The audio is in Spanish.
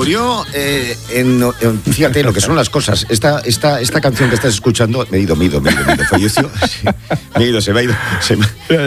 murió fíjate lo que son las cosas. Esta canción que estás escuchando, me he ido, falleció. Sí, me he ido, se me ha ido.